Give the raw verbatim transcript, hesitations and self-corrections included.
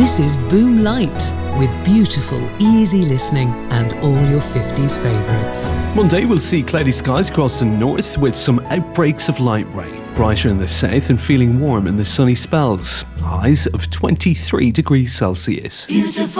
This is Boom Light, with beautiful, easy listening and all your fifties favourites. Monday we'll see cloudy skies across the north with some outbreaks of light rain. Brighter in the south and feeling warm in the sunny spells. Highs of twenty-three degrees Celsius. Beautiful.